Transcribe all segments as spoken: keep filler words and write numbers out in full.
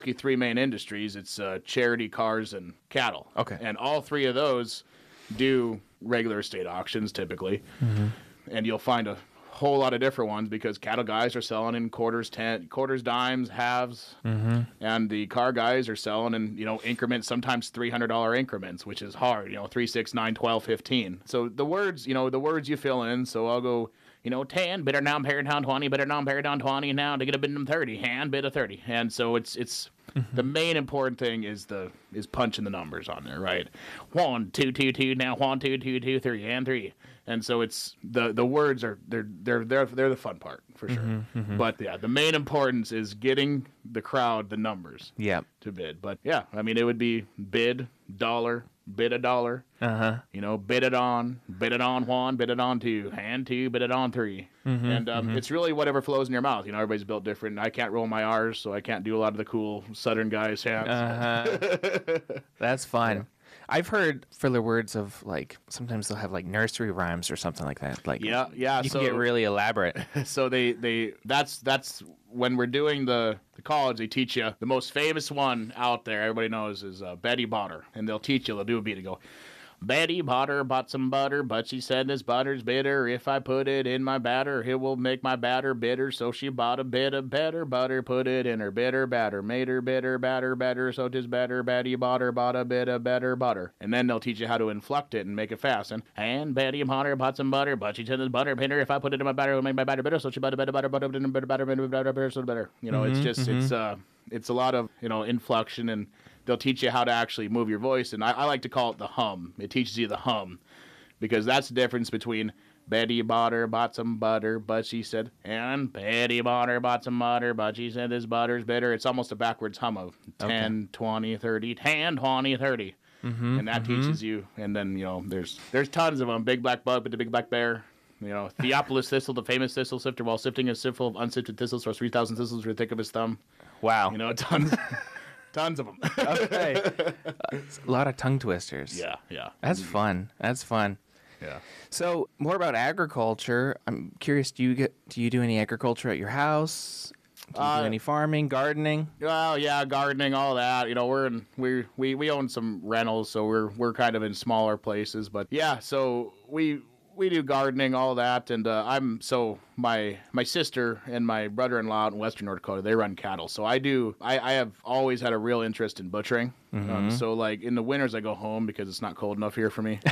three main industries. It's uh, charity, cars, and cattle. Okay. And all three of those do regular estate auctions typically. Mm-hmm. And you'll find a whole lot of different ones because cattle guys are selling in quarters, ten, quarters, dimes, halves, mm-hmm. and the car guys are selling in, you know, increments, sometimes three hundred dollars increments, which is hard, you know, three, six, nine, twelve, fifteen. So the words, you know, the words you fill in. So I'll go, you know, ten, better now, pared down twenty, better now, pared down twenty now to get a bid of thirty, hand bid of thirty. And so it's, it's, mm-hmm. the main important thing is the, is punching the numbers on there, right? One, two, two, two, now one, two, two, two, three, and three. And so it's the the words are they're they're they're they're the fun part for sure. Mm-hmm, mm-hmm. But yeah, the main importance is getting the crowd the numbers. Yeah. To bid. But yeah, I mean it would be bid dollar, bid a dollar. Uh huh. You know, bid it on, bid it on one, bid it on two, hand two, bid it on three. Mm-hmm, and um, mm-hmm. it's really whatever flows in your mouth. You know, everybody's built different. I can't roll my R's, so I can't do a lot of the cool Southern guys' hands. Uh-huh. That's fun. Yeah. I've heard filler words of, like, sometimes they'll have, like, nursery rhymes or something like that. Like, yeah, yeah. You so, can get really elaborate. So they, they that's that's when we're doing the, the college, they teach you the most famous one out there, everybody knows, is uh, Betty Botter. And they'll teach you, they'll do a beat and go, Betty Botter bought some butter, but she said this butter's bitter. If I put it in my batter, it will make my batter bitter. So she bought a bit of better butter, put it in her bitter batter, made her bitter batter better, so 'tis better. Betty Botter bought a bit of better butter. And then they'll teach you how to inflect it and make it fast. And, and Betty Botter bought some butter, but she said this butter bitter. If I put it in my batter, it will make my batter bitter. So she bought a bit of butter, butter, butter, butter, butter, butter, butter, butter, so better. You know, mm-hmm, it's just, mm-hmm. it's uh, it's a lot of, you know, inflection, and they'll teach you how to actually move your voice, and I, I like to call it the hum. It teaches you the hum, because that's the difference between Betty Botter bought some butter, but she said, and Betty Botter bought some butter, but she said this butter's bitter. It's almost a backwards hum of ten, okay. twenty, thirty, ten, twenty, thirty. Mm-hmm, and that mm-hmm. teaches you, and then, you know, there's there's tons of them. Big Black Bug, but the Big Black Bear. You know, Theophilus Thistle, the famous thistle sifter, while sifting a sieve full of unsifted thistles, throws three thousand thistles through the thick of his thumb. Wow. You know, tons. Tons of them. Okay. Uh, a lot of tongue twisters. Yeah, yeah. That's fun. That's fun. Yeah. So, more about agriculture. I'm curious, do you get do you do any agriculture at your house? Do you uh, do any farming, gardening? Well, yeah, gardening, all that. You know, we're in we we we own some rentals, so we're we're kind of in smaller places, but yeah, so we we do gardening, all that, and uh, I'm so my my sister and my brother-in-law out in Western North Dakota, they run cattle. So I do I, I have always had a real interest in butchering. Mm-hmm. Um, so like in the winters, I go home because it's not cold enough here for me.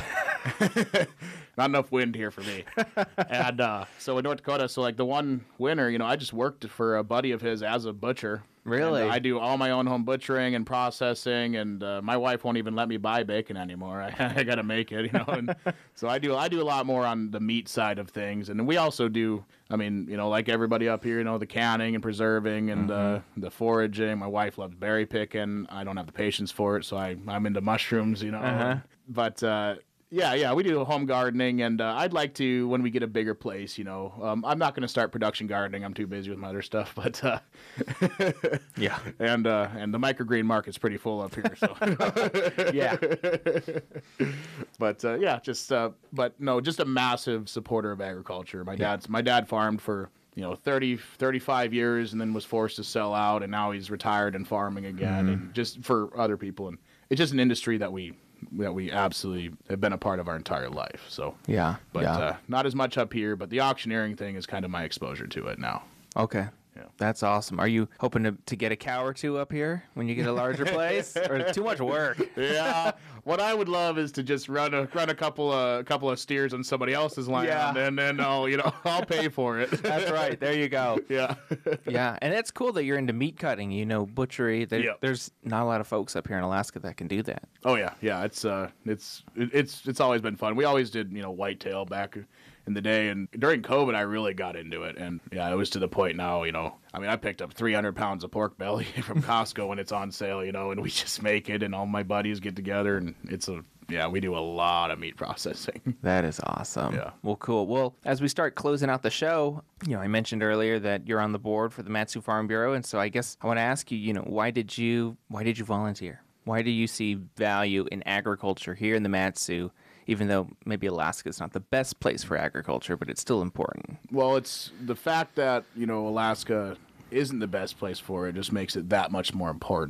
Not enough wind here for me. And uh, so in North Dakota, so like the one winter, you know, I just worked for a buddy of his as a butcher. Really? And, uh, I do all my own home butchering and processing, and uh, my wife won't even let me buy bacon anymore. I, I got to make it, you know. And so I do I do a lot more on the meat side of things, and we also do. I mean, you know, like everybody up here, you know, the canning and preserving and mm-hmm. uh, the foraging. My wife loves berry picking. I don't have the patience for it, so I I'm into mushrooms, you know. Uh-huh. But uh, Yeah, yeah, we do home gardening, and uh, I'd like to, when we get a bigger place, you know, um, I'm not going to start production gardening. I'm too busy with my other stuff, but uh, yeah, and uh, and the microgreen market's pretty full up here, so yeah. But uh, yeah, just uh, but no, just a massive supporter of agriculture. My dad's my dad farmed for you know thirty, thirty-five years, and then was forced to sell out, and now he's retired and farming again, mm-hmm. and just for other people, and it's just an industry that we. that we absolutely have been a part of our entire life. So yeah, but yeah. Uh, not as much up here, but the auctioneering thing is kind of my exposure to it now. Okay. Yeah. That's awesome. Are you hoping to, to get a cow or two up here when you get a larger place, or too much work? Yeah. What I would love is to just run a run a couple of a couple of steers on somebody else's land, yeah. and then I'll you know I'll pay for it. That's right. There you go. Yeah. Yeah, and it's cool that you're into meat cutting. You know, butchery. There, yep. There's not a lot of folks up here in Alaska that can do that. Oh yeah, yeah. It's uh, it's it, it's it's always been fun. We always did you know whitetail back in the day, and during COVID, I really got into it, and yeah, it was to the point now. You know, I mean, I picked up three hundred pounds of pork belly from Costco when it's on sale. You know, and we just make it, and all my buddies get together, and it's a yeah, we do a lot of meat processing. That is awesome. Yeah. Well, cool. Well, as we start closing out the show, you know, I mentioned earlier that you're on the board for the Mat-Su Farm Bureau, and so I guess I want to ask you, you know, why did you why did you volunteer? Why do you see value in agriculture here in the Mat-Su, even though maybe Alaska is not the best place for agriculture, but it's still important? Well, it's the fact that, you know, Alaska isn't the best place for it, it just makes it that much more important.